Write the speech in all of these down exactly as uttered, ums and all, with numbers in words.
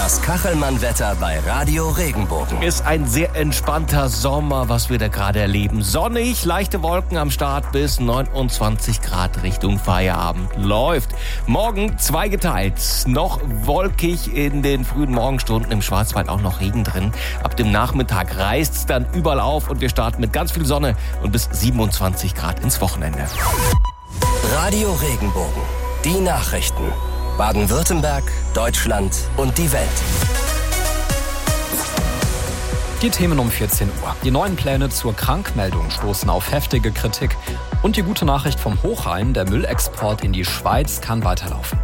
Das Kachelmann-Wetter bei Radio Regenbogen. Ist ein sehr entspannter Sommer, was wir da gerade erleben. Sonnig, leichte Wolken am Start bis neunundzwanzig Grad Richtung Feierabend. Läuft. Morgen zweigeteilt. Noch wolkig in den frühen Morgenstunden, im Schwarzwald auch noch Regen drin. Ab dem Nachmittag reißt es dann überall auf und wir starten mit ganz viel Sonne und bis siebenundzwanzig Grad ins Wochenende. Radio Regenbogen. Die Nachrichten. Baden-Württemberg, Deutschland und die Welt. Die Themen um vierzehn Uhr. Die neuen Pläne zur Krankmeldung stoßen auf heftige Kritik. Und die gute Nachricht vom Hochrhein, der Müllexport in die Schweiz kann weiterlaufen.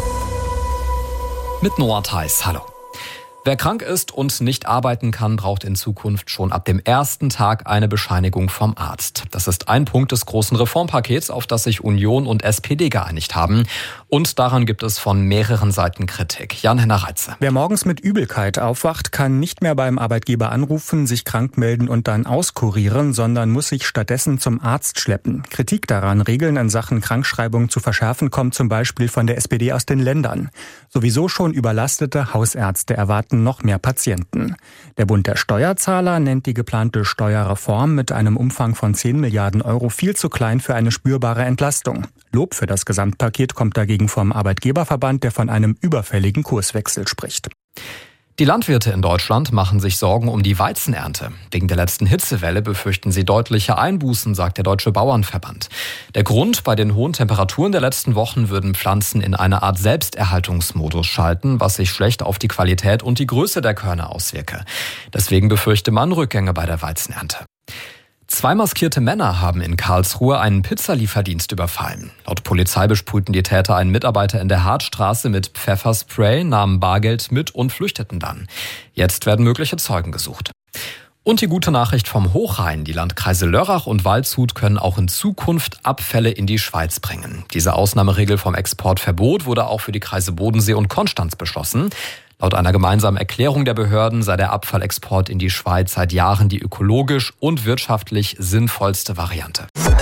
Mit Noah Theis, hallo. Wer krank ist und nicht arbeiten kann, braucht in Zukunft schon ab dem ersten Tag eine Bescheinigung vom Arzt. Das ist ein Punkt des großen Reformpakets, auf das sich Union und S P D geeinigt haben. Und daran gibt es von mehreren Seiten Kritik. Jan-Henner Reitze. Wer morgens mit Übelkeit aufwacht, kann nicht mehr beim Arbeitgeber anrufen, sich krank melden und dann auskurieren, sondern muss sich stattdessen zum Arzt schleppen. Kritik daran, Regeln in Sachen Krankschreibung zu verschärfen, kommt zum Beispiel von der S P D aus den Ländern. Sowieso schon überlastete Hausärzte erwarten noch mehr Patienten. Der Bund der Steuerzahler nennt die geplante Steuerreform mit einem Umfang von zehn Milliarden Euro viel zu klein für eine spürbare Entlastung. Lob für das Gesamtpaket kommt dagegen vom Arbeitgeberverband, der von einem überfälligen Kurswechsel spricht. Die Landwirte in Deutschland machen sich Sorgen um die Weizenernte. Wegen der letzten Hitzewelle befürchten sie deutliche Einbußen, sagt der Deutsche Bauernverband. Der Grund: bei den hohen Temperaturen der letzten Wochen würden Pflanzen in eine Art Selbsterhaltungsmodus schalten, was sich schlecht auf die Qualität und die Größe der Körner auswirke. Deswegen befürchte man Rückgänge bei der Weizenernte. Zwei maskierte Männer haben in Karlsruhe einen Pizzalieferdienst überfallen. Laut Polizei besprühten die Täter einen Mitarbeiter in der Hartstraße mit Pfefferspray, nahmen Bargeld mit und flüchteten dann. Jetzt werden mögliche Zeugen gesucht. Und die gute Nachricht vom Hochrhein: Die Landkreise Lörrach und Waldshut können auch in Zukunft Abfälle in die Schweiz bringen. Diese Ausnahmeregel vom Exportverbot wurde auch für die Kreise Bodensee und Konstanz beschlossen. Laut einer gemeinsamen Erklärung der Behörden sei der Abfallexport in die Schweiz seit Jahren die ökologisch und wirtschaftlich sinnvollste Variante.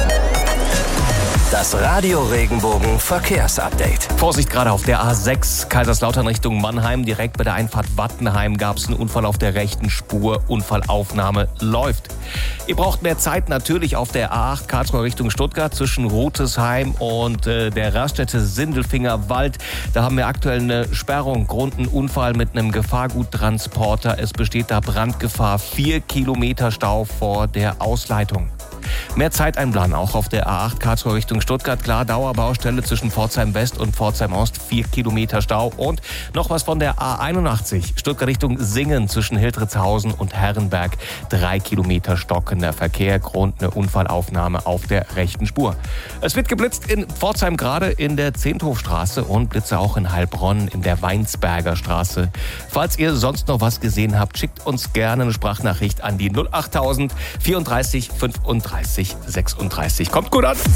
Das Radio Regenbogen Verkehrsupdate. Vorsicht, gerade auf der A sechs, Kaiserslautern Richtung Mannheim. Direkt bei der Einfahrt Wattenheim gab es einen Unfall auf der rechten Spur. Unfallaufnahme läuft. Ihr braucht mehr Zeit natürlich auf der A acht, Karlsruhe Richtung Stuttgart, zwischen Rotesheim und äh, der Raststätte Sindelfinger Wald. Da haben wir aktuell eine Sperrung. Grund ein Unfall mit einem Gefahrguttransporter. Es besteht da Brandgefahr. Vier Kilometer Stau vor der Ausleitung. Mehr Zeit einplanen auch auf der A acht Karlsruhe Richtung Stuttgart. Klar, Dauerbaustelle zwischen Pforzheim West und Pforzheim Ost. Vier Kilometer Stau. Und noch was von der A einundachtzig. Stuttgart Richtung Singen zwischen Hildritzhausen und Herrenberg. Drei Kilometer stockender Verkehr. Grund eine Unfallaufnahme auf der rechten Spur. Es wird geblitzt in Pforzheim gerade in der Zehnthofstraße und Blitze auch in Heilbronn in der Weinsberger Straße. Falls ihr sonst noch was gesehen habt, schickt uns gerne eine Sprachnachricht an die null achttausend vierunddreißig fünfunddreißig sechsunddreißig. Kommt gut an!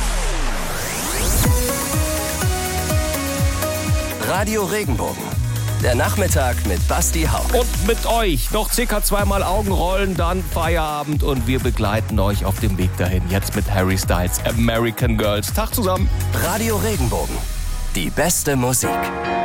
Radio Regenbogen. Der Nachmittag mit Basti Hauck. Und mit euch noch circa zweimal Augenrollen, dann Feierabend und wir begleiten euch auf dem Weg dahin. Jetzt mit Harry Styles, American Girls. Tag zusammen. Radio Regenbogen. Die beste Musik.